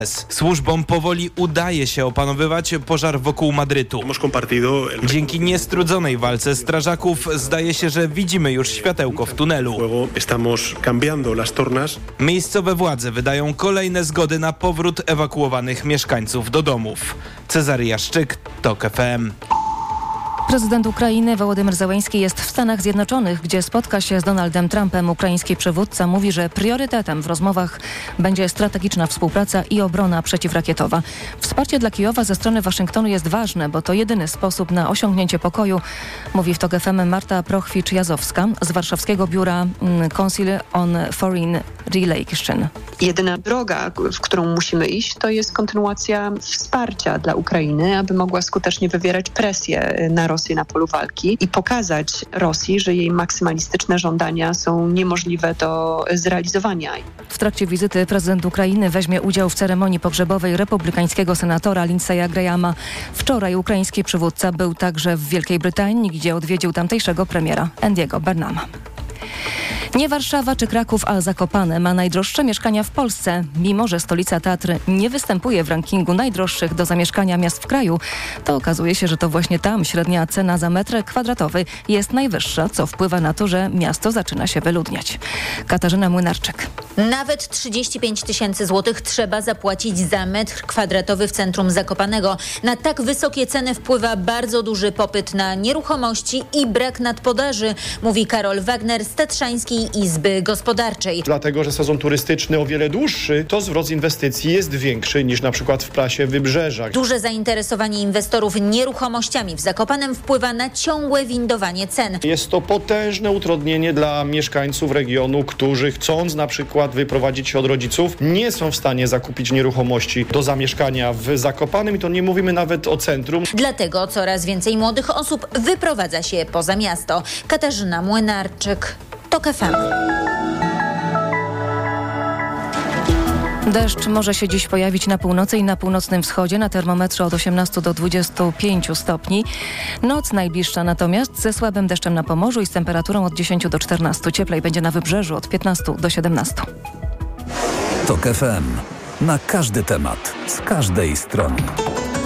Służbom powoli udaje się opanowywać pożar wokół Madrytu. Dzięki niestrudzonej walce strażaków zdaje się, że widzimy już światełko w tunelu. Miejscowe władze wydają kolejne zgody na powrót ewakuowanych mieszkańców do domów. Cezary Jaszczyk, TOK FM. Prezydent Ukrainy Wołodymyr Zełenski jest w Stanach Zjednoczonych, gdzie spotka się z Donaldem Trumpem. Ukraiński przywódca mówi, że priorytetem w rozmowach będzie strategiczna współpraca i obrona przeciwrakietowa. Wsparcie dla Kijowa ze strony Waszyngtonu jest ważne, bo to jedyny sposób na osiągnięcie pokoju, mówi w TOK FM Marta Prochwicz-Jazowska z warszawskiego biura Council on Foreign Relations. Jedyna droga, w którą musimy iść, to jest kontynuacja wsparcia dla Ukrainy, aby mogła skutecznie wywierać presję na Rosję na polu walki i pokazać Rosji, że jej maksymalistyczne żądania są niemożliwe do zrealizowania. W trakcie wizyty prezydent Ukrainy weźmie udział w ceremonii pogrzebowej republikańskiego senatora Lindsey'a Grahama. Wczoraj ukraiński przywódca był także w Wielkiej Brytanii, gdzie odwiedził tamtejszego premiera Andy'ego Burnhama. Nie Warszawa czy Kraków, a Zakopane ma najdroższe mieszkania w Polsce. Mimo że stolica Tatr nie występuje w rankingu najdroższych do zamieszkania miast w kraju, to okazuje się, że to właśnie tam średnia cena za metr kwadratowy jest najwyższa, co wpływa na to, że miasto zaczyna się wyludniać. Katarzyna Młynarczyk. Nawet 35 000 złotych trzeba zapłacić za metr kwadratowy w centrum Zakopanego. Na tak wysokie ceny wpływa bardzo duży popyt na nieruchomości i brak nadpodaży, mówi Karol Wagner z Tatrzańskiej Izby Gospodarczej. Dlatego, że sezon turystyczny o wiele dłuższy, to zwrot z inwestycji jest większy niż na przykład w Plasie Wybrzeża. Duże zainteresowanie inwestorów nieruchomościami w Zakopanem wpływa na ciągłe windowanie cen. Jest to potężne utrudnienie dla mieszkańców regionu, którzy chcąc na przykład wyprowadzić się od rodziców, nie są w stanie zakupić nieruchomości do zamieszkania w Zakopanem i to nie mówimy nawet o centrum. Dlatego coraz więcej młodych osób wyprowadza się poza miasto. Katarzyna Młynarczyk, TOK FM. Deszcz może się dziś pojawić na północy i na północnym wschodzie, na termometrze od 18 do 25 stopni. Noc najbliższa natomiast ze słabym deszczem na Pomorzu i z temperaturą od 10 do 14. Cieplej będzie na Wybrzeżu od 15 do 17. TOK FM. Na każdy temat, z każdej strony.